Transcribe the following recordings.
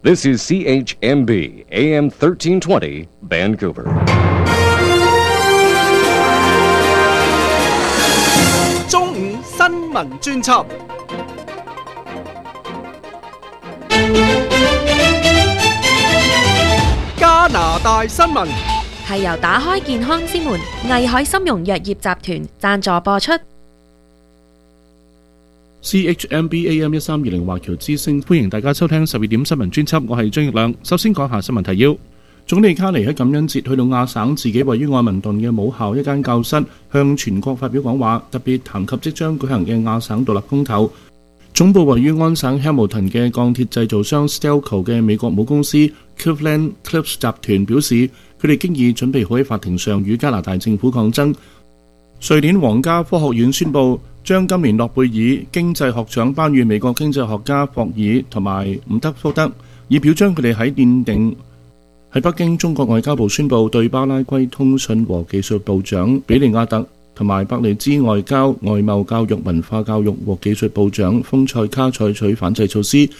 This is CHMB AM 1320 Vancouver. 中午新聞專輯。加拿大新聞係由打開健康之門藝海參茸藥業集團贊助播出。 CHMB AM 1320華僑之聲，歡迎大家收聽12點新聞專輯，我係張奕亮。首先講下新聞提要。總理卡尼喺感恩節去到亞省自己位於愛民頓嘅母校一間教室，向全國發表講話，特別談及即將舉行嘅亞省獨立公投。總部位於安省 Hamilton 嘅鋼鐵製造商 Stelco 嘅美國母公司 Cleveland Cliffs 集團表示，佢哋經已準備好喺法庭上與加拿大政府抗爭。瑞典皇家科學院宣布，將今年諾貝爾經濟學獎頒予美國經濟學家霍爾同埋伍德福德，以表彰佢哋喺奠定。喺北京，中國外交部宣布對巴拉圭通訊和技術部長比利亞特同埋伯利茲外交、外貿、教育、文化教育和技術部長豐塞卡採取反制措施。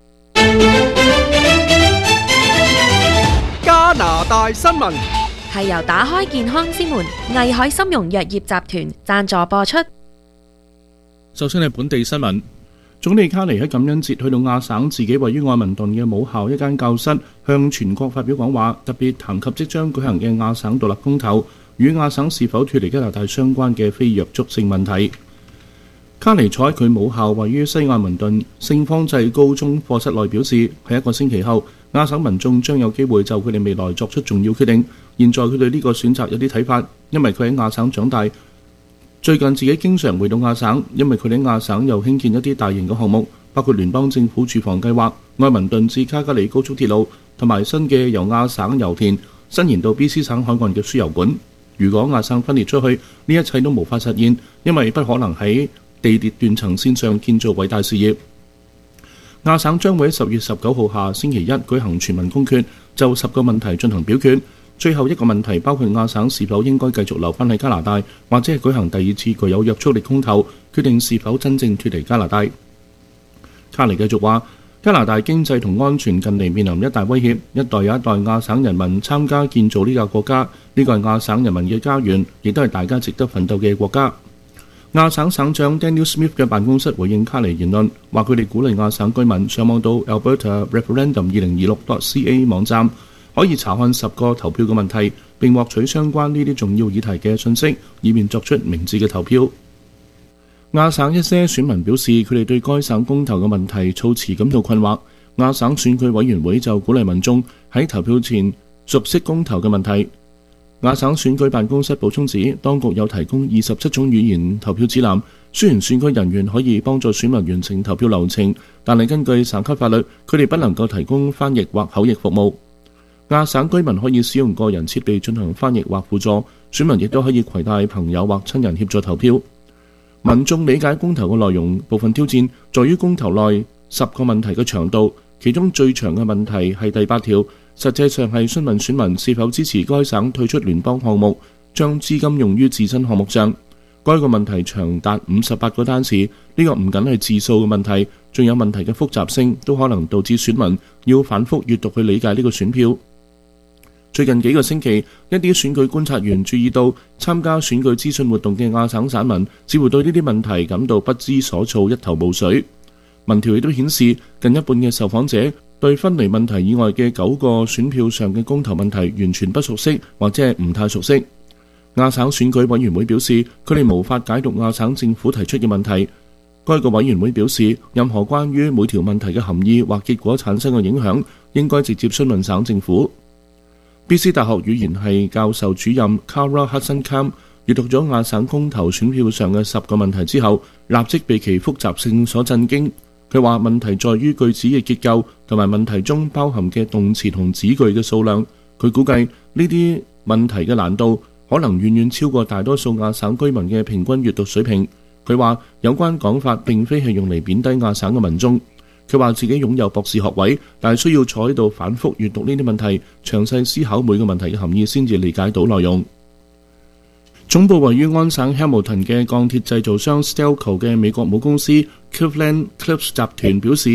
加拿大新聞係由打開健康之門藝海參茸藥業集團贊助播出。 首先係本地新聞。總理卡尼喺感恩節去到亞省自己位於愛民頓嘅母校一間教室，向全國發表講話，特別談及即將舉行嘅亞省獨立公投，與亞省是否脫離加拿大相關嘅非約束性問題。卡尼坐喺佢母校位於西愛民頓聖方濟高中課室內表示，喺一個星期後，亞省民眾將有機會就佢哋未來作出重要決定。現在佢對呢個選擇有啲睇法，因為佢喺亞省長大。最近自己經常回到亞省，因為佢哋喺亞省又興建一啲大型嘅項目，包括聯邦政府住房計劃、愛民頓至卡加里高速鐵路，同埋新嘅由亞省油田伸延到 BC 省海岸嘅輸油管。如果亞省分裂出去，呢一切都無法實現，因為不可能喺地鐵斷層線上建造偉大事業。亞省將會喺10月19號下星期一舉行全民公決，就10個問題進行表決。最後一個問題包括亞省是否應該繼續留返喺加拿大，或者係舉行第二次具有約束力公投，決定是否真正脫離加拿大。卡尼繼續話，加拿大經濟同安全近嚟面臨一大威脅，一代又一代亞省人民參加建造呢個國家，呢個係亞省人民嘅家園，亦都係大家值得奮鬥嘅國家。亞省省長 Daniel Smith 嘅辦公室回應卡尼言論，話佢哋鼓勵亞省居民上網到 Alberta Referendum 2026.ca 網站，可以查看10個投票嘅問題，並獲取相關呢啲重要議題嘅信息，以便作出明智嘅投票。亞省一些選民表示，佢哋對該省公投嘅問題措辭感到困惑。亞省選舉委員會就鼓勵民眾喺投票前熟悉公投嘅問題。亞省選舉辦公室補充指，當局有提供27種語言投票指南，雖然選舉人員可以幫助選民完成投票流程，但係根據省級法律，佢哋不能夠提供翻譯或口譯服務。亞省居民可以使用個人設備進行翻譯或輔助，選民亦都可以攜帶朋友或親人協助投票。民眾理解公投嘅內容，部分挑戰在於公投內10個問題嘅長度，其中最長嘅問題係第8條，實際上係詢問選民是否支持該省退出聯邦項目，將資金用於自身項目上。該個問題長達58個單詞，呢個唔僅係字數嘅問題，仲有問題嘅複雜性，都可能導致選民要反覆閱讀去理解呢個選票。最近幾個星期，一啲選舉觀察員注意到，參加選舉資訊活動嘅亞省省民似乎對呢啲問題感到不知所措，一頭霧水。民調亦都顯示，近一半嘅受訪者對分離問題以外嘅9個選票上嘅公投問題完全不熟悉，或者係唔太熟悉。亞省選舉委員會表示，佢哋無法解讀亞省政府提出嘅問題。該個委員會表示，任何關於每條問題嘅含義或結果產生嘅影響，應該直接詢問省政府。BC 大學語言系教授主任 Kara Hudson-Kam 閱讀咗亞省公投選票上嘅10個問題之後，立即被其複雜性所震驚。佢話問題在於句子嘅結構同埋問題中包含嘅動詞同子句嘅數量。佢估計呢啲問題嘅難度可能遠遠超過大多數亞省居民嘅平均閱讀水平。佢話有關講法並非係用嚟貶低亞省嘅民眾。佢話自己擁有博士學位，但係需要坐喺度反覆閱讀呢啲問題，詳細思考每個問題嘅含義，先至理解到內容。總部位於安省 Hamilton 嘅鋼鐵製造商 Stelco 嘅美國母公司 Cleveland Cliffs 集團表示，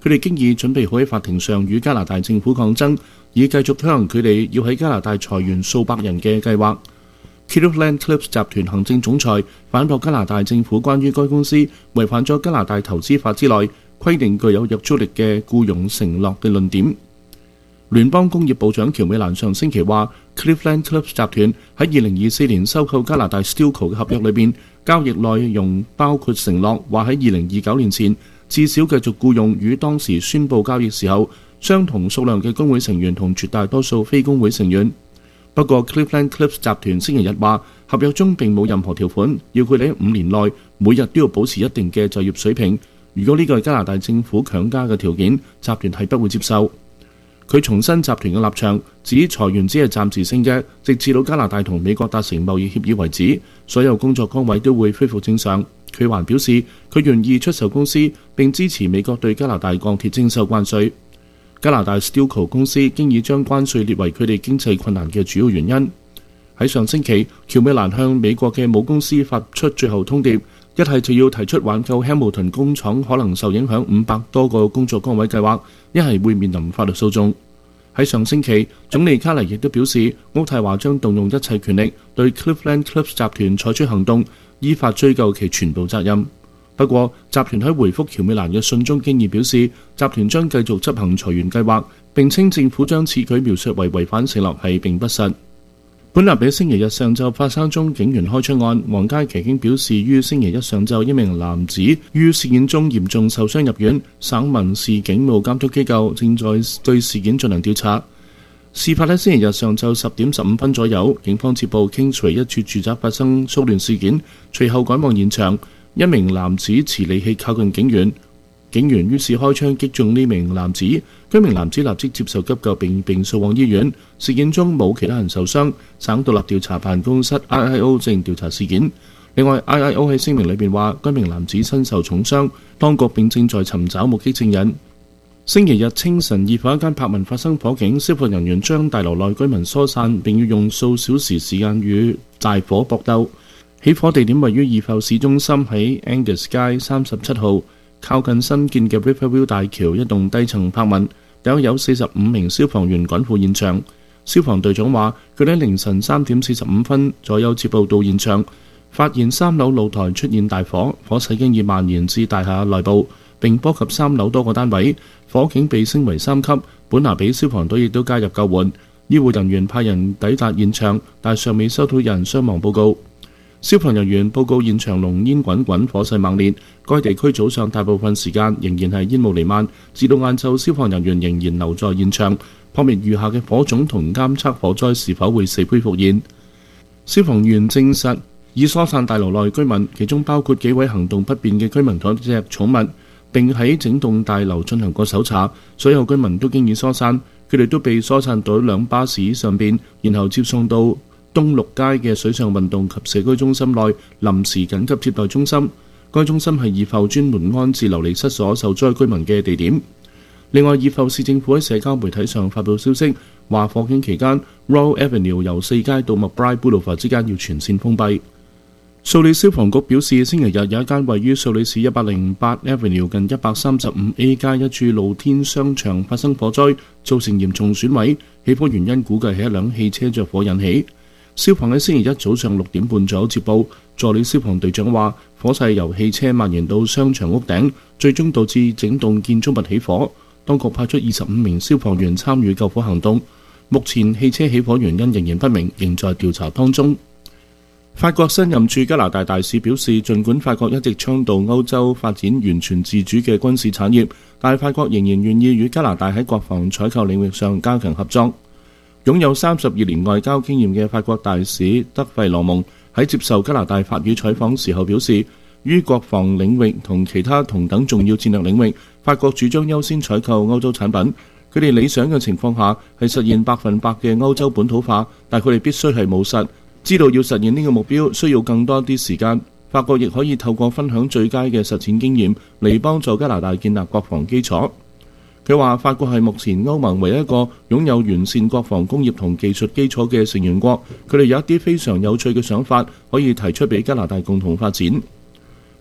佢哋經已準備好喺法庭上與加拿大政府抗爭，以繼續推行佢哋要喺加拿大裁員數百人嘅計劃。Killam Clips 集團行政總裁反駁加拿大政府關於該公司違反咗加拿大投資法之內規定具有約束力嘅僱傭承諾嘅論點。聯邦工業部長喬美蘭上星期話 ，Killam Clips 集團喺2024年收購加拿大 Stelco 嘅合約裏邊，交易內容包括承諾話喺2029年前至少繼續僱用與當時宣佈交易時候相同數量嘅工會成員同絕大多數非工會成員。不過 Killam Clips 集團星期日話，合約中並冇任何條款要佢哋喺5年內每日都要保持一定嘅就業水平。如果呢個係加拿大政府強加嘅條件，集團係不會接受。佢重申集團嘅立場，指裁員只係暫時性嘅，直至到加拿大同美國達成貿易協議為止，所有工作崗位都會恢復正常。佢還表示，佢願意出售公司並支持美國對加拿大鋼鐵徵收關稅。加拿大 Stelco 公司經已將關稅列為佢哋經濟困難嘅主要原因。喺上星期，喬美蘭向美國嘅母公司發出最後通牒，一係就要提出挽救 Hamilton 工廠可能受影響500多個工作崗位計劃，一係會面臨法律訴訟。喺上星期，總理卡尼亦都表示，渥太華將動用一切權力對 Killam Clips 集團採取行動，依法追究其全部責任。不過，集團喺回覆喬美蘭嘅信中經已表示，集團將繼續執行裁員計劃，並稱政府將此舉描述為違反承諾係並不實。本立比星期日上晝發生宗警員開槍案，皇家騎警表示，於星期一上晝一名男子於事件中嚴重受傷入院，省民事警務監督機構正在對事件進行調查。事發喺星期日上晝10點15分左右，警方接報 Kingsway 一處住宅發生騷亂事件，隨後趕往現場。一名男子持利器靠近警員，警員於是開槍擊中呢名男子，該名男子立即接受急救並送往醫院。事件中冇其他人受傷，省獨立調查辦公室 IIO 正調查事件。另外 IIO 喺聲明裏邊話，該名男子身受重傷，當局並正在尋找目擊證人。星期日清晨，二房一間柏文發生火警，消防人員將大樓內居民疏散，並要用數小時時間與大火搏鬥。起火地點位於二埠市中心，喺 Angus 街37號，靠近新建嘅 Riverview 大橋一棟低層柏文。有45名消防員趕赴現場。消防隊長話，佢哋喺凌晨3點45分左右接報到現場，發現3樓露台出現大火，火勢經已蔓延至大廈內部，並波及3樓多個單位。火警被升為3級，本拿比消防隊亦都加入救援。醫護人員派人抵達現場，但尚未收到有人傷亡報告。消防人員報告現場濃煙滾滾，火勢猛烈。該地區早上大部分時間仍然係煙霧彌漫，至到晏晝，消防人員仍然留在現場，撲滅餘下嘅火種同監測火災是否會死灰復燃。消防員證實已疏散大樓內居民，其中包括幾位行動不便嘅居民同一隻寵物，並喺整棟大樓進行過搜查。所有居民都經已疏散，佢哋都被疏散到2巴士上邊，然後接送到東六街嘅水上運動及社區中心內臨時緊急接待中心。該中心係二埠專門安置流離失所受災居民嘅地點。另外，二埠市政府喺社交媒體上發布消息，話火警期間 Royal Avenue 由4街到 McBride Boulevard 之間要全線封閉。素里消防局表示，星期日有一間位於素里市108 Avenue 近 135A 街一處露天商場發生火災，造成嚴重損毀。起火原因估計係一輛汽車着火引起。消防喺星期一早上6點半左右接報，助理消防隊長話，火勢由汽車蔓延到商場屋頂，最終導致整棟建築物起火。當局派出25名消防員參與救火行動。目前汽車起火原因仍然不明，仍在調查當中。法國新任駐加拿大大使表示，儘管法國一直倡導歐洲發展完全自主嘅軍事產業，但法國仍然願意與加拿大喺國防採購領域上加強合作。擁有32年外交經驗嘅法國大使德費羅蒙喺接受加拿大法語採訪時候表示，於國防領域同其他同等重要戰略領域，法國主張優先採購歐洲產品。佢哋理想嘅情況下係實現100%嘅歐洲本土化，但佢哋必須係務實，知道要實現呢個目標需要更多啲時間。法國亦可以透過分享最佳嘅實踐經驗嚟幫助加拿大建立國防基礎。佢話法國係目前歐盟唯一一個擁有完善國防工業同技術基礎嘅成員國，佢哋有一啲非常有趣嘅想法可以提出俾加拿大共同發展。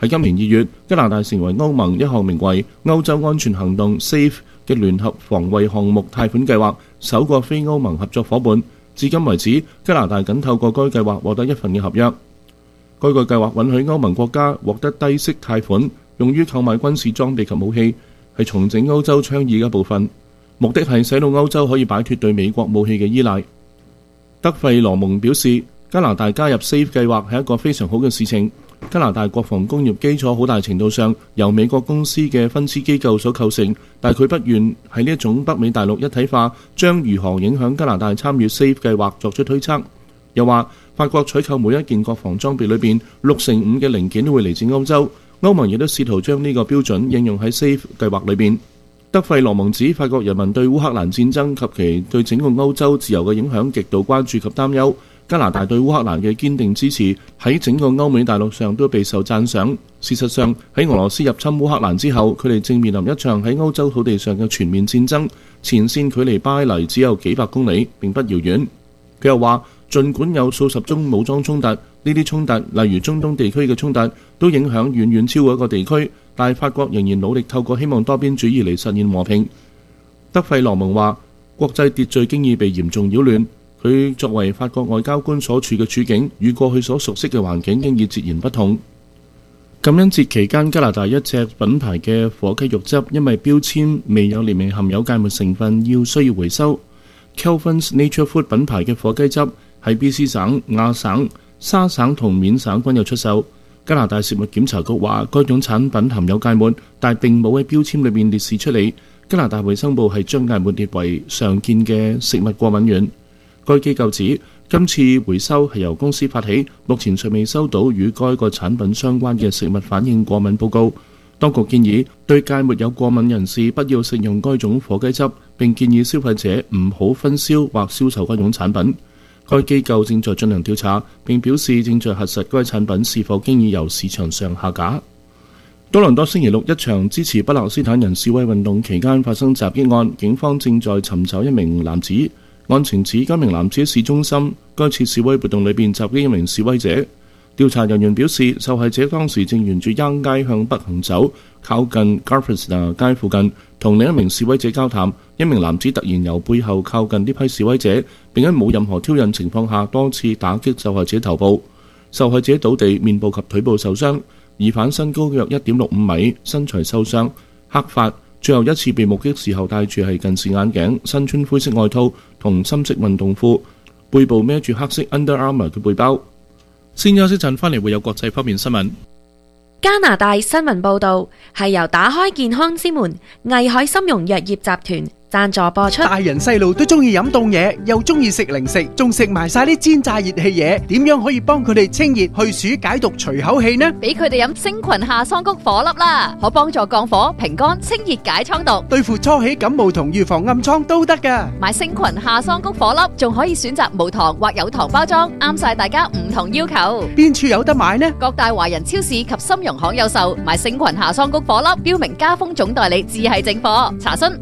喺今年2月，加拿大成為歐盟一項名為歐洲安全行動 SAFE 嘅聯合防衛項目貸款計劃首個非歐盟合作伙伴。至今為止，加拿大僅透過該計劃獲得一份嘅合約。該個計劃允許歐盟國家獲得低息貸款，用於購買軍事裝備及武器，係重整歐洲倡議嘅一部分，目的係使到歐洲可以擺脫對美國武器嘅依賴。德費羅蒙表示，加拿大加入 SAFE 計劃係一個非常好嘅事情。加拿大國防工業基礎好大程度上由美國公司嘅分支機構所構成，但佢不願喺呢一種北美大陸一體化將如何影響加拿大參與 SAFE 計劃作出推測。又話法國採購每一件國防裝備裏邊65%嘅零件都會嚟自歐洲，歐盟亦都試圖將呢個標準應用喺 SAFE 計劃裏邊。德費羅蒙指法國人民對烏克蘭戰爭及其對整個歐洲自由嘅影響極度關注及擔憂。加拿大對烏克蘭嘅堅定支持喺整個歐美大陸上都備受讚賞。事實上，喺俄羅斯入侵烏克蘭之後，佢哋正面臨一場喺歐洲土地上嘅全面戰爭，前線距離巴黎只有幾百公里，並不遙遠。佢又話，儘管有數十宗武裝衝突，呢啲衝突例如中東地區嘅衝突都影響遠遠超過一個地區，但係法國仍然努力透過希望多邊主義嚟實現和平。德費羅蒙話，國際秩序經已被嚴重擾亂。佢作為法國外交官所處嘅處境，與過去所熟悉嘅環境經已截然不同。感恩節期間，加拿大一隻品牌嘅火雞肉汁因為標籤未有列明含有芥末成分，需要回收。Kelvin's Nature Food 品牌嘅火雞汁喺 BC 省、亞省、沙省同緬省均有出售。加拿大食物檢查局話，該種產品含有芥末，但並冇喺標籤裏面列示出嚟。加拿大衛生部係將芥末列為常見嘅食物過敏源。該機構指，今次回收係由公司發起，目前尚未收到與該個產品相關嘅食物反應過敏報告。當局建議對芥末有過敏人士不要食用該種火雞汁，並建議消費者唔好分銷或銷售該種產品。該機構正在進行調查，並表示正在核實該產品是否經已由市場上下架。多倫多星期六一場支持巴勒斯坦人示威運動期間發生襲擊案，警方正在尋找一名男子。案情指該名男子喺市中心該次示威活動裏邊襲擊一名示威者。調查人員表示，受害者當時正沿住 Yonge 街向北行走，靠近 Garfesta 街附近，同另一名示威者交談。一名男子突然由背後靠近呢批示威者，並喺冇任何挑釁情況下多次打擊受害者頭部。受害者倒地，面部及腿部受傷。疑犯身高約 1.65 米，身材瘦削，黑髮。最後一次被目擊時候戴住係近視眼鏡，身穿灰色外套同深色運動褲，背部孭住黑色 Under Armour 嘅背包。先休息陣，返嚟會有國際方面新聞。 加拿大新聞報導係由打開健康之門藝海參茸藥業集團贊助播出。 大人細路都中意飲凍嘢，又中意食零食，仲食埋晒啲煎炸熱氣嘢，點樣可以幫佢哋清熱去暑解毒除口氣呢？ 俾佢哋飲星群夏桑菊火粒啦，可幫助降火平肝清熱解瘡毒， 對付初起感冒同預防暗瘡都得㗎。 買星群夏桑菊火粒仲可以選擇無糖或有糖包裝，啱晒大家唔同要求。 邊處有得買呢？ 各大華人超市及參茸行有售。買星群夏桑菊火粒標明加豐總代理至係正貨，查詢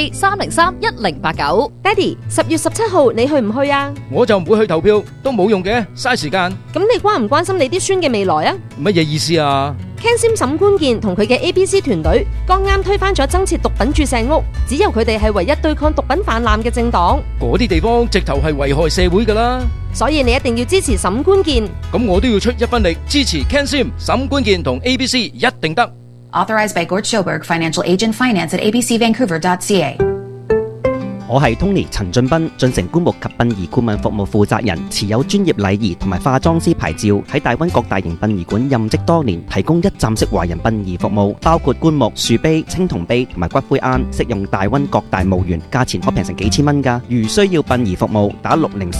604-303-1089。 爹哋，10月17號你去唔去啊？ 我就唔會去投票，都冇用嘅，嘥時間。 咁你關唔關心你啲孫嘅未來啊？ 乜嘢意思啊 ？Ken Sim 沈官健同佢嘅 ABC 團隊剛啱推翻咗增設毒品注射屋，只有佢哋係唯一對抗毒品泛濫嘅政黨。 嗰啲地方直頭係危害社會㗎啦， 所以你一定要支持沈官健。 咁我都要出一分力支持 Ken Sim 沈官健同 ABC 一定得。 Authorized by Gord Schoberg, Financial Agent, Finance at abcvancouver.ca。 我係 Tony 陳俊斌，進城棺木及殯儀顧問服務負責人，持有專業禮儀同埋化妝師牌照，喺大溫各大型殯儀館任職多年，提供一站式華人殯儀服務，包括棺木、樹碑、青銅碑同埋骨灰龕，適用大溫各大墓園，價錢可平成幾千蚊㗎。如需要殯儀服務，打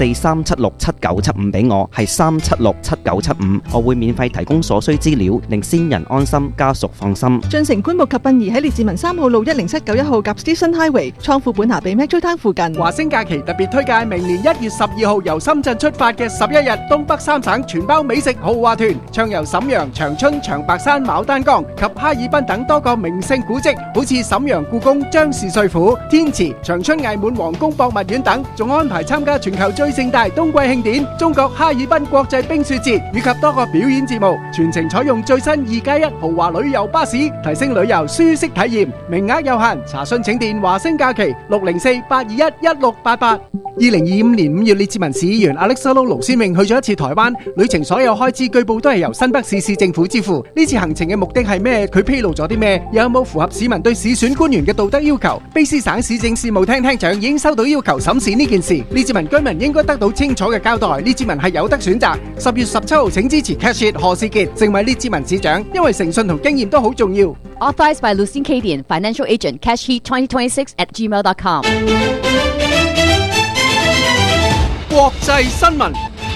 604-376-7975俾我，係376-7975，我會免費提供所需資料，令先人安心，家屬放心。 進城棺木及殯儀喺列治文3號路10791號夾 Station Highway，倉庫本下被 Metro Town 附近。 華星假期特別推介明年1月12號由深圳出發嘅11日東北三省全包美食豪華團，暢遊瀋陽、長春、長白山、牡丹江及哈爾濱等多個名勝古蹟，好似瀋陽故宮、張氏帥府、天池、長春藝滿皇宮博物院等，仲安排參加全球最盛大冬季慶典中國哈爾濱國際冰雪節以及多個表演節目，全程採用最新2+1豪華旅遊巴士，提升旅遊舒適體驗，名額有限，查詢請電華星假期604-821-1688。2025年5月，列治文市議員 Alexander 盧先榮去咗一次台灣，旅程所有開支據報都係由新北市市政府支付。呢次行程嘅目的係咩？佢披露咗啲咩？又有冇符合市民對市選官員嘅道德要求？卑詩省市政事務廳廳長已經收到要求審視呢件事，列治文居民應該得到清楚嘅交代。列治文係有得選擇。10月17號請支持 Cash It 何士傑成為列治文市長，因為誠信同經驗都好重要。 Authorized by Lucien Cadian, Financial Agent, cashheat2026@gmail.com。 國際新聞。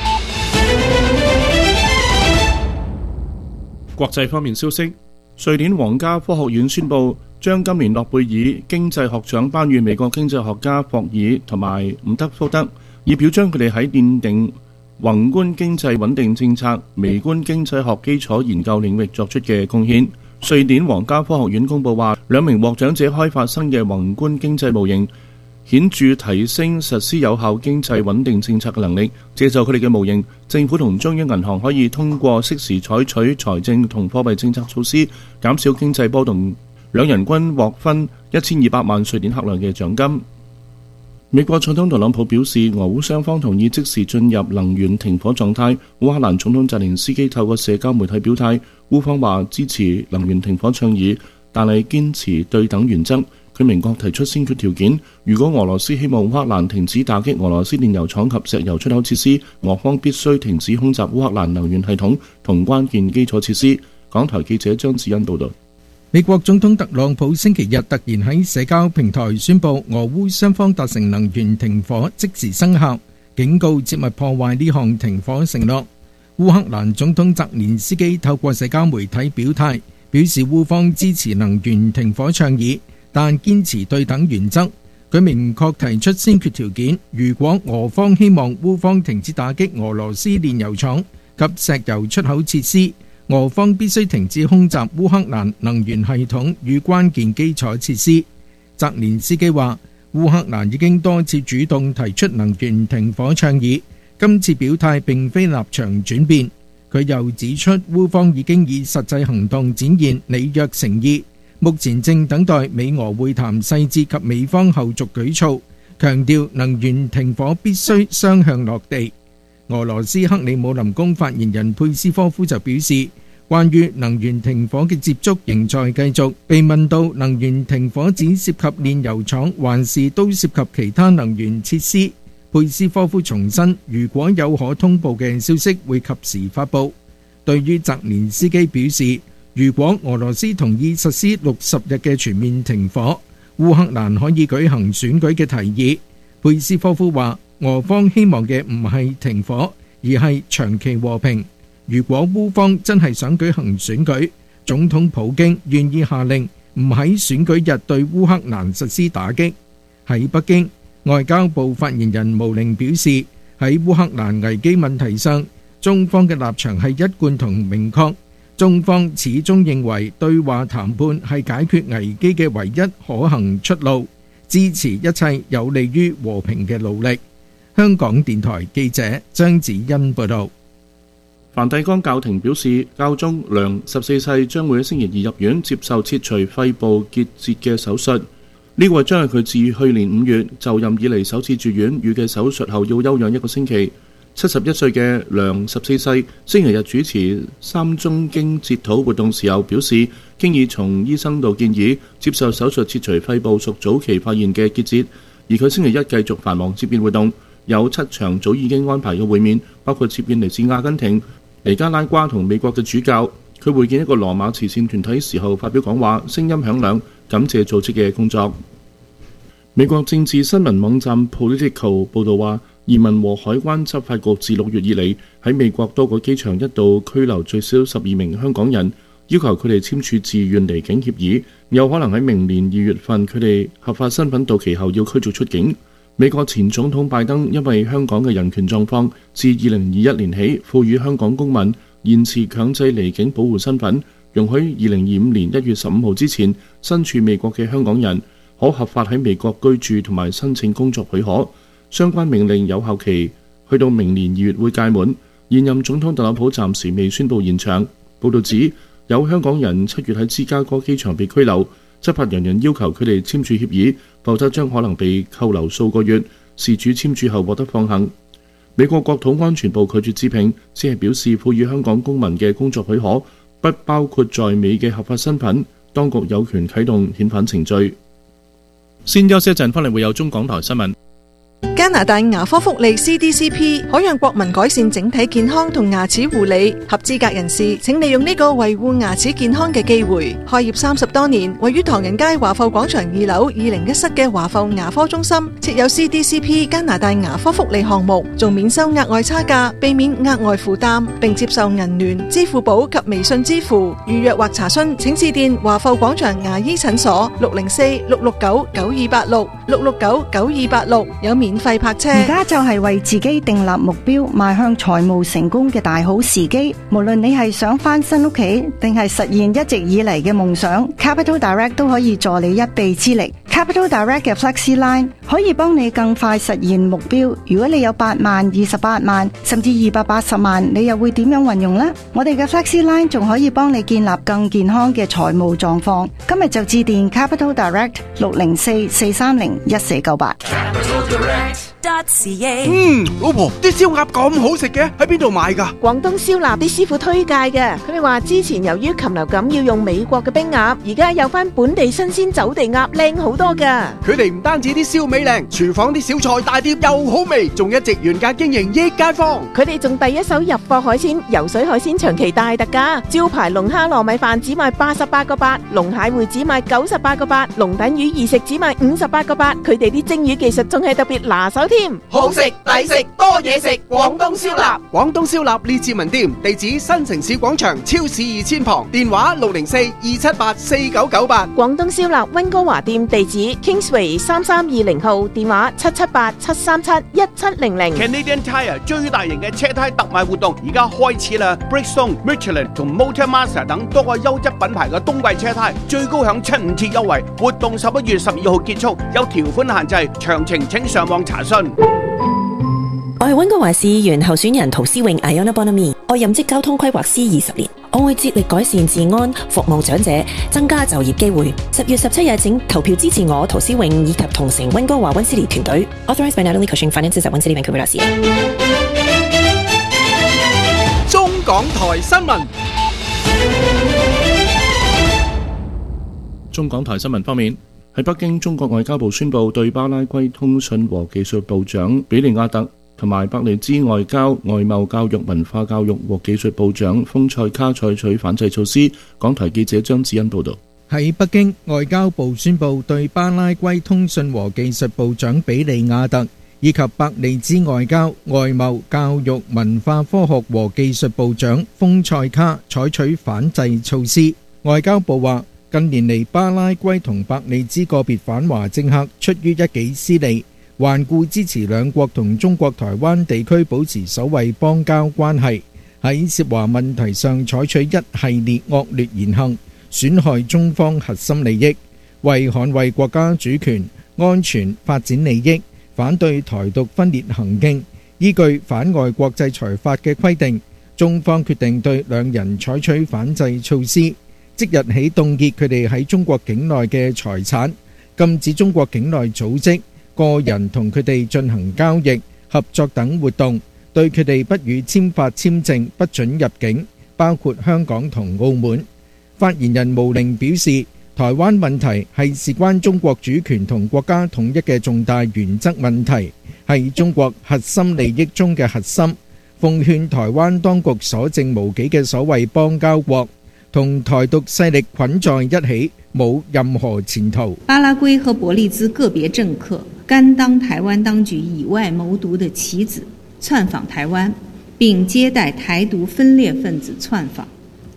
國際方面消息，瑞典皇家科學院宣布將今年諾貝爾經濟學獎頒予美國經濟學家霍爾同埋伍德福德，以表彰佢哋喺奠定宏觀經濟穩定政策、微觀經濟學基礎研究領域作出嘅貢獻。瑞典皇家科學院公佈話，兩名獲獎者開發新嘅宏觀經濟模型，顯著提升實施有效經濟穩定政策嘅能力。借助佢哋嘅模型，政府同中央銀行可以通過適時採取財政同貨幣政策措施，減少經濟波動。兩人均獲分1200萬瑞典克朗嘅獎金。美國總統特朗普表示，俄烏雙方同意即時進入能源停火狀態。烏克蘭總統澤連斯基透過社交媒體表態，烏方話支持能源停火倡議，但係堅持對等原則。佢明確提出先決條件，如果俄羅斯希望烏克蘭停止打擊俄羅斯煉油廠及石油出口設施，俄方必須停止空襲烏克蘭能源系統同關鍵基礎設施。港台記者張子欣報道。 美國總統特朗普星期日突然喺社交平台宣布，俄烏雙方達成能源停火即時生效，警告切勿破壞呢項停火承諾。烏克蘭總統澤連斯基透過社交媒體表態，表示烏方支持能源停火倡議，但堅持對等原則。佢明確提出先決條件，如果俄方希望烏方停止打擊俄羅斯煉油廠及石油出口設施，俄方必須停止空襲烏克蘭能源系統與關鍵基礎設施。澤連斯基話，烏克蘭已經多次主動提出能源停火倡議，今次表態並非立場轉變。佢又指出，烏方已經以實際行動展現履約誠意，目前正等待美俄會談細節及美方後續舉措，強調能源停火必須雙向落地。俄羅斯克里姆林宮發言人佩斯科夫就表示，關於能源停火嘅接觸仍在繼續。被問到能源停火只涉及煉油廠還是都涉及其他能源設施，佩斯科夫重申，如果有可通報嘅消息會及時發布。對於澤連斯基表示，如果俄羅斯同意實施60日嘅全面停火，烏克蘭可以舉行選舉嘅提議，佩斯科夫話，俄方希望嘅唔係停火，而係長期和平。如果烏方真係想舉行選舉，總統普京願意下令唔喺選舉日對烏克蘭實施打擊。喺北京，外交部發言人毛寧表示，喺烏克蘭危機問題上，中方嘅立場係一貫同明確。中方始終認為對話談判係解決危機嘅唯一可行出路，支持一切有利於和平嘅努力。香港電台記者張子欣報道。 梵蒂岡教廷表示，教宗良14世將會喺星期二入院接受切除肺部結節嘅手術。呢個將係佢自去年5月就任以嚟首次住院，預計手術後要休養1個星期。71歲嘅良14世星期日主持3宗經哲禱活動時候表示，經已從醫生度建議接受手術切除肺部屬早期發現嘅結節，而佢星期一繼續繁忙接見活動，有7場早已經安排嘅會面，包括接見嚟自阿根廷、尼加拉瓜同美國嘅主教。佢會見一個羅馬慈善團體時候發表講話，聲音響亮，感謝組織嘅工作。美國政治新聞網站 Politico 報導話，移民和海關執法局自6月以嚟喺美國多個機場一度拘留最少12名香港人， 要求佢哋簽署自願離境協議，有可能喺明年2月份佢哋合法身份到期後要驅逐出境。美國前總統拜登因為香港嘅人權狀況，自2021年起賦予香港公民延遲強制離境保護身份，容許2025年1月15號之前身處美國嘅香港人可合法喺美國居住同埋申請工作許可。相關命令有效期去到明年2月會屆滿。現任總統特朗普暫時未宣布延長。報道指有香港人7月喺芝加哥機場被拘留，執法人員要求佢哋簽署協議，否則將可能被扣留數個月。事主簽署後獲得放行。美國國土安全部拒絕置評，只係表示賦予香港公民嘅工作許可不包括在美嘅合法身份，當局有權啟動遣返程序。先休息一陣，翻嚟會有中港台新聞。 加拿大牙科福利 CDCP 可讓國民改善整體健康同牙齒護理，合資格人士請利用呢個維護牙齒健康嘅機會。開業30多年，位於唐人街華埠廣場2樓201室嘅華埠牙科中心設有 CDCP 加拿大牙科福利項目，仲免收額外差價，避免額外負擔，並接受銀聯、支付寶及微信支付。預約或查詢請致電華埠廣場牙醫診所604-669-9286 669-9286，有免費泊車。 而家就係為自己訂立目標，邁向財務成功嘅大好時機。無論你係想翻新屋企，定係實現一直以嚟嘅夢想， Capital Direct 都可以助你一臂之力。Capital Direct 嘅 Flexi Line 可以幫你更快實現目標。如果你有8萬、28萬，甚至280萬，你又會點樣運用呢？我哋嘅 Flexi Line 仲可以幫你建立更健康嘅財務狀況。今日就致電 Capital Direct 604-430-1498。 老婆，啲燒鴨咁好食嘅，喺邊度買㗎？ 廣東燒臘啲師傅推介嘅，佢哋話之前由於禽流感要用美國嘅冰鴨，而家有翻本地新鮮走地鴨，靚好多㗎。 佢哋唔單止啲燒味靚，廚房啲小菜大碟又好味，仲一直原價經營益街坊。 佢哋仲第一手入貨海鮮，游水海鮮長期大特價，招牌龍蝦糯米飯只賣88個8，龍蟹會只賣98個8，龍躉魚二食只賣58個8。佢哋啲蒸魚技術仲係特別拿手添。 好食抵食多嘢食，廣東燒臘。廣東燒臘列治文店，地址新城市廣場超市2000旁，電話604-278-4998。 廣東燒臘溫哥華店地址 Kingsway 3320號，電話778-737-1700。 Canadian Tire 最大型嘅車胎特賣活動而家開始啦 ！Bridgestone、Michelin 同 Motormaster 等多個優質品牌嘅冬季車胎最高享75折優惠，活動11月12號結束，有條款限制，詳情請上網查詢。 我係溫哥華市議員候選人陶思穎 Iona Bonami， 我任職交通規劃師20年，我會致力改善治安，服務長者，增加就業機會。10月17日請投票支持我陶思穎以及同城溫哥華溫斯利團隊。Authorized by Natalie Cushing Finances at One City Vancouver.ca。 中港台新聞。 中港台新聞方面，喺北京，中國外交部宣布對巴拉圭通訊和技術部長比利亞特同埋伯利茲外交、外貿、教育、文化教育和技術部長豐塞卡採取反制措施。港台記者張子欣報道。 喺北京，外交部宣布對巴拉圭通訊和技術部長比利亞特以及伯利茲外交、外貿、教育、文化科學和技術部長豐塞卡採取反制措施。外交部話，近年嚟，巴拉圭同伯利茲個別反華政客出於一己私利，頑固支持兩國同中國台灣地區保持所謂邦交關係，喺涉華問題上採取一系列惡劣言行，損害中方核心利益，為捍衛國家主權、安全、發展利益，反對台獨分裂行徑，依據反外國制裁法嘅規定，中方決定對兩人採取反制措施。即日起凍結佢哋喺中國境內嘅財產，禁止中國境內組織、個人同佢哋進行交易、合作等活動，對佢哋不予簽發簽證，不准入境，包括香港同澳門。發言人毛寧表示，台灣問題係事關中國主權同國家統一嘅重大原則問題，係中國核心利益中嘅核心，奉勸台灣當局所剩無幾嘅所謂邦交國同台獨勢力捆在一起，冇任何前途。 巴拉圭和伯利茲個別政客甘當台灣當局以外謀獨的棋子，竄訪台灣，並接待台獨分裂分子竄訪，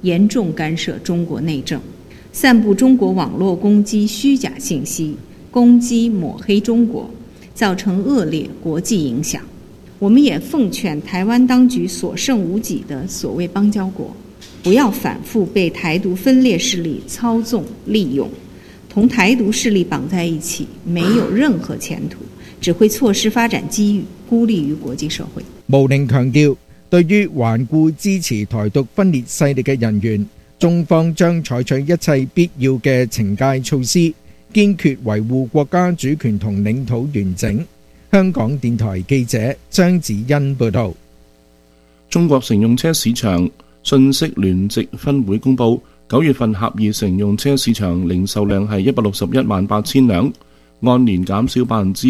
嚴重干涉中國內政，散布中國網絡攻擊虛假信息，攻擊抹黑中國，造成惡劣國際影響。我們也奉勸台灣當局所剩無幾的所謂邦交國，不要反覆被台獨分裂勢力操縱利用，同台獨勢力綁在一起，沒有任何前途，只會錯失發展機遇，孤立於國際社會。 毛寧強調，對於頑固支持台獨分裂勢力嘅人員，中方將採取一切必要嘅懲戒措施，堅決維護國家主權同領土完整。香港電台記者張子欣報道。 中國乘用車市場信息聯席分會公佈，9月份狹義乘用車市場零售量係161萬8千輛，按年減少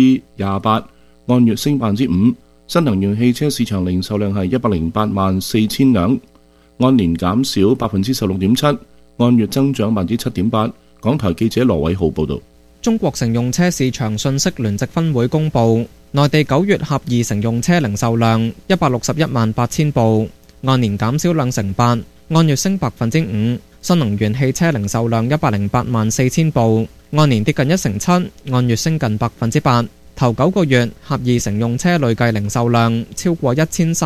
28%，按月升5%。新能源汽車市場零售量係108萬4千輛，按年減少16.7%，按月增長7.8%。港台記者羅偉浩報道。 中國乘用車市場信息聯席分會公佈，內地9月狹義乘用車零售量161萬8千部，按年減少2.8%，按月升5%。新能源汽車零售量108萬4千部，按年跌近1.7%，按月升近8%。頭9個月狹義乘用車累計零售量超過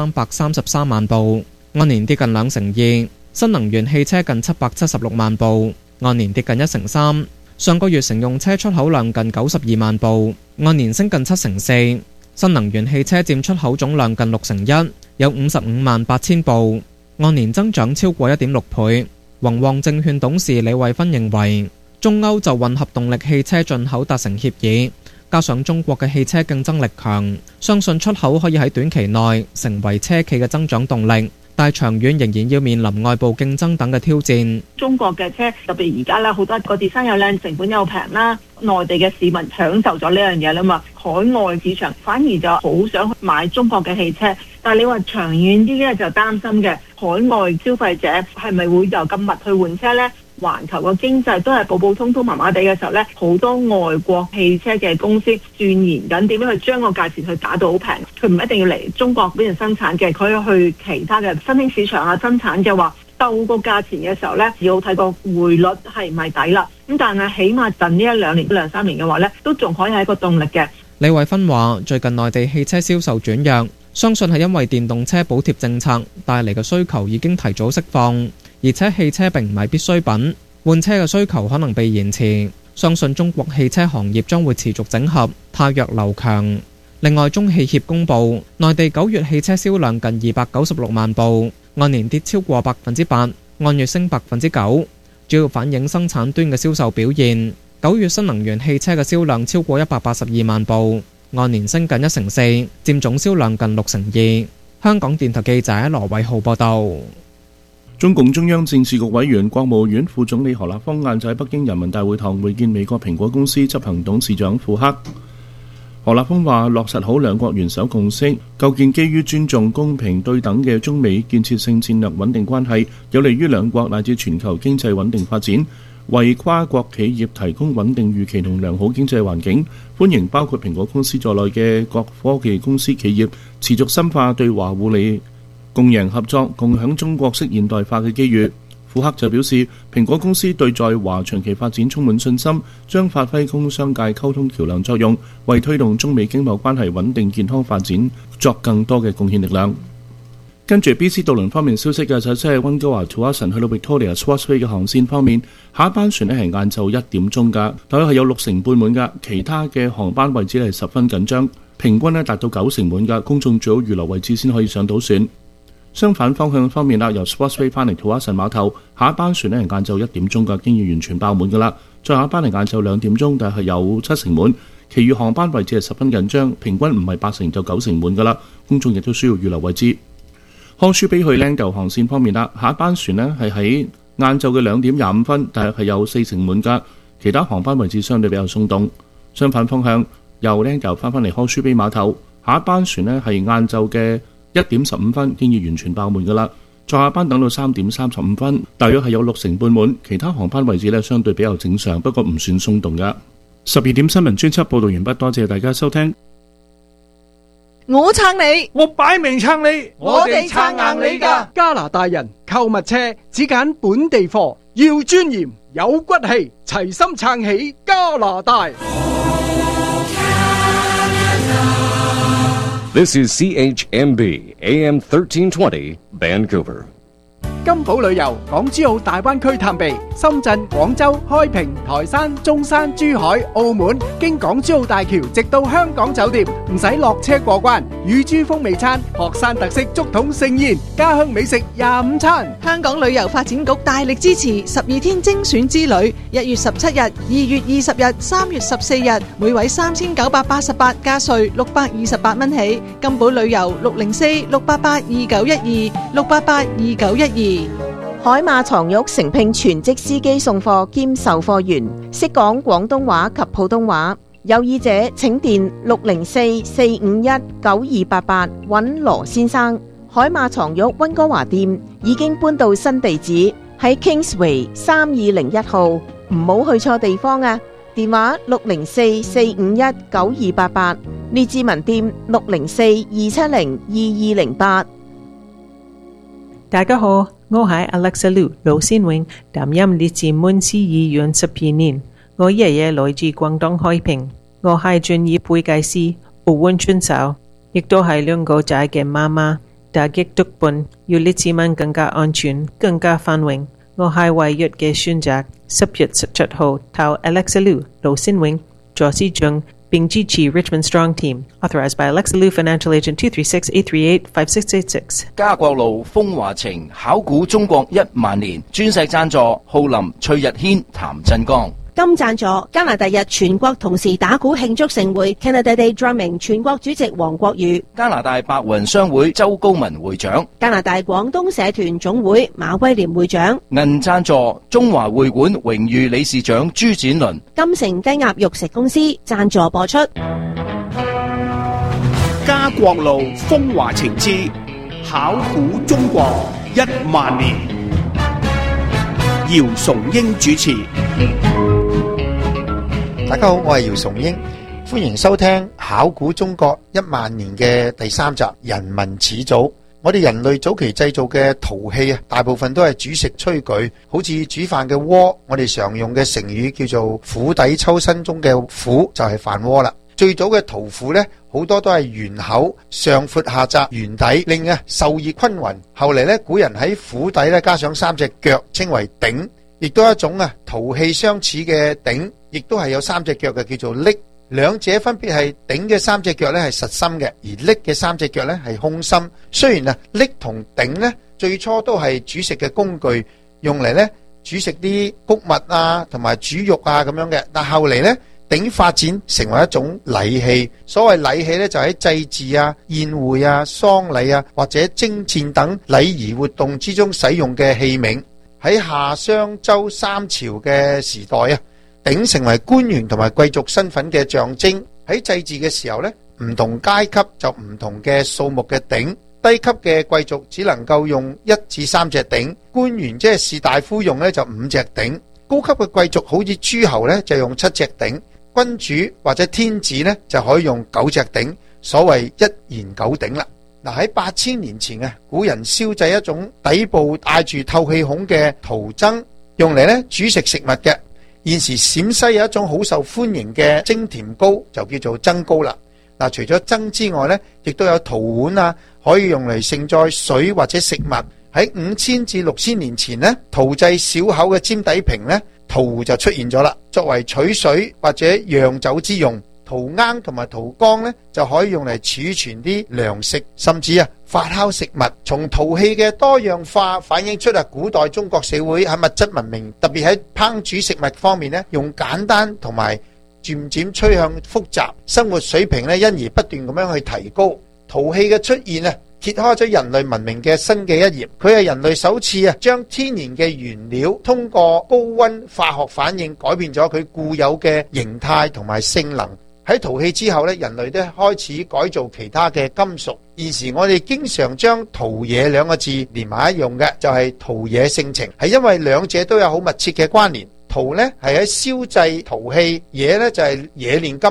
1333萬部，按年跌近2%。新能源汽車近776萬部，按年跌近1.3%。上個月乘用車出口量近92萬部，按年升近7.4%。新能源汽車佔出口總量近1/6，有55萬8千部，按年增長超過1.6倍。宏旺證券董事李慧芬認為，中歐就混合動力汽車進口達成協議，加上中國嘅汽車競爭力強，相信出口可以喺短期內成為車企嘅增長動力。但長遠仍然要面臨外部競爭等嘅挑戰。 中國嘅車特別而家咧，好多個 design 又靚，成本又平啦，內地嘅市民享受咗呢樣嘢啦嘛，海外市場反而就好想買中國嘅汽車。但係你話長遠啲咧，就擔心嘅海外消費者係咪會又咁密去換車呢？環球嘅經濟都係普普通通麻麻地嘅時候呢，好多外國汽車嘅公司鑽研緊點樣去將個價錢去打到好平。佢唔一定要嚟中國邊度生產嘅，佢要去其他嘅新興市場啊生產嘅話，鬥個價錢嘅時候呢，要睇個匯率係唔係抵啦。咁但係起碼近呢1-2年、2-3年嘅話呢，都仲可以係一個動力嘅。 李慧芬話：最近內地汽車銷售轉弱，相信係因為電動車補貼政策帶嚟嘅需求已經提早釋放。而且汽車並唔係必需品，換車嘅需求可能被延遲。相信中國汽車行業將會持續整合，汰弱留強。另外，中汽協公佈，內地9月汽車銷量近296萬部，按年跌超過8%，按月升9%，主要反映生產端嘅銷售表現。9月新能源汽車嘅銷量超過182萬部，按年升近1.4%，佔總銷量近2%。香港電台記者羅偉浩報道。 中共中央政治局委員、國務院副總理何立峰晏晝喺北京人民大會堂會見美國蘋果公司執行董事長庫克。何立峰話：落實好兩國元首共識，構建基於尊重、公平、對等嘅中美建設性戰略穩定關係，有利於兩國乃至全球經濟穩定發展，為跨國企業提供穩定預期同良好經濟環境。歡迎包括蘋果公司在內嘅各科技公司企業持續深化對華互利共贏合作，共享中國式現代化嘅機遇。庫克就表示，蘋果公司對在華長期發展充滿信心，將發揮工商界溝通橋梁作用，為推動中美經貿關係穩定健康發展作更多嘅貢獻力量。跟住 BC 渡輪方面消息嘅就即係溫哥華 to Austin 去到 Victoria Swatway 嘅航線方面，下一班船咧係晏晝1點鐘㗎，大約係有60%半滿㗎，其他嘅航班位置係十分緊張，平均咧達到90%滿㗎，公眾最好預留位置先可以上到船。相反方向方面啦，由 Sportsway 翻嚟土瓜灣碼頭，下一班船咧係晏晝1點鐘嘅，經已完全爆滿㗎啦。再下一班係晏晝2點鐘，但係有70%滿，其餘航班位置係十分緊張，平均唔係80%就90%滿㗎啦。公眾亦都需要預留位置。康舒比去 Langdale 航線方面啦，下一班船咧係喺晏晝嘅2點25分，但係有40%滿㗎，其他航班位置相對比較鬆動。相反方向由 Langdale 翻嚟康舒比碼頭，下一班船咧係晏晝嘅1點15分，經已完全爆滿㗎啦。再下班等到3點35分，大約係有60%半滿，其他航班位置咧相對比較正常，不過唔算鬆動㗎。12點新聞專輯報導完畢，多謝大家收聽。 我撐你， 我擺明撐你， 我哋撐硬你㗎。 加拿大人購物車只揀本地貨，要尊嚴有骨氣，齊心撐起加拿大。 This is CHMB AM 1320 Vancouver. 金寶旅遊港珠澳大灣區探秘，深圳、廣州、開平、台山、中山、珠海、澳門，經港珠澳大橋直到香港酒店，唔使落車過關。乳豬風味餐、學山特色竹筒盛宴、家鄉美食25餐。 香港旅遊發展局大力支持12天精選之旅，1月17日、2月20日、3月14日，每位3988加稅628蚊起。金寶旅遊604-688-2912 688-2912。 海馬床褥誠聘全職司機送貨兼售貨員，識講廣東話及普通話。有意者請電604-451-9288揾羅先生。海馬床褥溫哥華店已經搬到新地址喺 Kingsway 3201號，唔好去錯地方啊！電話604-451-9288，列治文店604-270-2208。 大家好，我係 Alexa Liu 盧先永，擔任列治文市議員12年。我爺爺來自廣東開平，我係專業會計師，澳門專手，亦都係兩個仔嘅媽媽。打擊毒品要列治文更加安全、更加繁榮。我係唯一嘅選擇。10月17號投 Alexa Liu 盧先永助司長，並支持 Richmond Strong Team. Authorized by Alexa Liu, Financial Agent 236-838-5686. 家國路風華情考古中國10000年，鑽石贊助浩林、崔日軒、譚振剛。 金贊助加拿大日全國同時打鼓慶祝盛會 Canada Day Drumming 全國主席黃國宇， 加拿大白雲商會周高文會長， 加拿大廣東社團總會馬威廉會長。 銀贊助中華會館榮譽理事長朱展倫。 金城雞鴨肉食公司贊助播出。 家國路風華情之考古中國10000年，姚崇英主持。 大家好，我係姚崇英，歡迎收聽考古中國10000年嘅第3集人民始祖。我哋人類早期製造嘅陶器啊，大部分都係煮食炊具，好似煮飯嘅鍋，我哋常用嘅成語叫做釜底抽薪中嘅釜就係飯鍋啦。最早嘅陶釜呢，好多都係圓口，上闊下窄，圓底，令受熱均勻。後嚟呢，古人喺釜底呢加上3隻腳，稱為鼎。亦都有一種陶器相似嘅鼎，亦都係有3隻腳嘅，叫做礫。兩者分別係鼎嘅3隻腳咧係實心嘅，而礫嘅3隻腳咧係空心。雖然礫同鼎咧最初都係煮食嘅工具，用嚟咧煮食啲穀物啊同埋煮肉啊咁樣嘅，但後嚟咧鼎發展成為一種禮器。所謂禮器咧就喺祭祀啊、宴會啊、喪禮啊或者征戰等禮儀活動之中使用嘅器皿。喺夏商周3朝嘅時代啊，鼎成為官員同埋貴族身份嘅象徵。喺祭祀嘅時候呢，唔同階級就唔同嘅數目嘅鼎。低級嘅貴族只能夠用1至3隻鼎，官員即係士大夫用呢就5隻鼎。高級嘅貴族好似諸侯呢就用7隻鼎，君主或者天子呢就可以用9隻鼎，所謂1言9鼎啦。嗱，喺8000年前啊，古人燒製一種底部帶住透氣孔嘅陶罾，用嚟咧煮食食物嘅。現時陝西有一種好受歡迎嘅蒸甜糕，就叫做罾糕啦。嗱，除咗罾之外咧，亦都有陶碗啊，可以用嚟盛載水或者食物。喺5000至6000年前咧，陶製小口嘅尖底瓶咧，陶就出現咗啦，作為取水或者釀酒之用。陶罌同埋陶缸呢，就可以用嚟儲存啲糧食，甚至發酵食物。從陶器嘅多樣化反映出古代中國社會喺物質文明，特別喺烹煮食物方面呢，用簡單同埋漸漸趨向複雜，生活水平呢因而不斷咁樣去提高。陶器嘅出現揭開咗人類文明嘅新嘅一頁。佢係人類首次將天然嘅原料通過高溫化學反應改變咗佢固有嘅形態同埋性能。喺陶器之後咧，人類都開始改造其他嘅金屬。現時我哋經常將陶冶2個字連埋一用嘅，就係陶冶性情，係因為兩者都有好密切嘅關聯。陶呢係喺燒製陶器，冶呢就係冶煉金屬。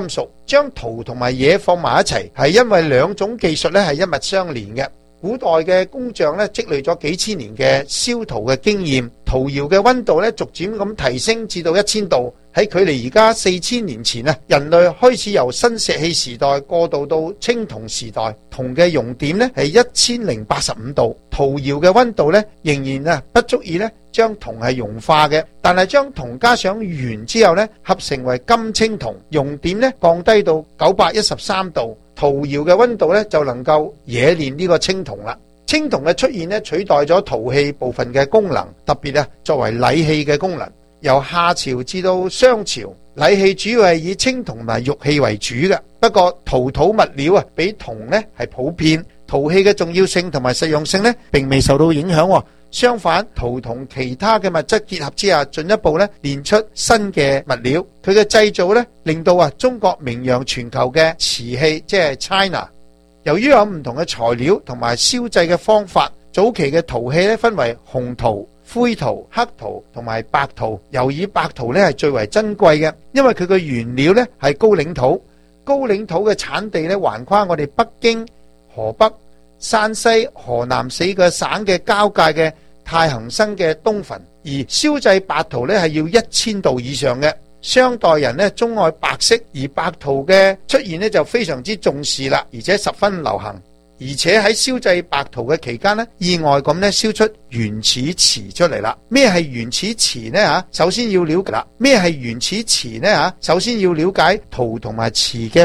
將陶同埋野放埋一齊，係因為兩種技術咧係一脈相連嘅。古代嘅工匠咧積累咗幾千年嘅燒陶嘅經驗，陶窯嘅溫度咧逐漸咁提升至到1000度。喺距離而家4000年前啊，人類開始由新石器時代過渡到青銅時代，銅嘅熔點咧係1085度，陶窯嘅溫度咧仍然不足以咧將銅係融化嘅，但係將銅加上鉛之後咧合成為金青銅，熔點咧降低到913度，陶窯嘅溫度咧就能夠冶煉呢個青銅啦。青銅嘅出現咧取代咗陶器部分嘅功能，特別作為禮器嘅功能。由夏朝至到商朝，禮器主要係以青銅同埋玉器為主嘅。不過陶土物料比銅咧係普遍，陶器嘅重要性同埋實用性咧並未受到影響。相反，陶同其他嘅物質結合之下，進一步咧練出新嘅物料。佢嘅製造咧令到中國名揚全球嘅瓷器，即係 China。由於有唔同嘅材料同埋燒製嘅方法，早期嘅陶器咧分為紅陶、灰陶、黑陶同埋白陶，尤以白陶咧係最為珍貴嘅，因為佢嘅原料咧係高嶺土。高嶺土嘅產地咧橫跨我哋北京、河北、山西、河南4個省嘅交界嘅太行山嘅東墳，而燒製白陶咧係要1000度以上嘅。商代人咧鍾愛白色，而白陶嘅出現咧就非常之重視啦，而且十分流行。而且喺燒製白陶嘅期間咧，意外咁咧燒出原始瓷出嚟啦。咩係原始瓷呢？首先要了解啦。咩係原始瓷呢？首先要了解陶同埋瓷嘅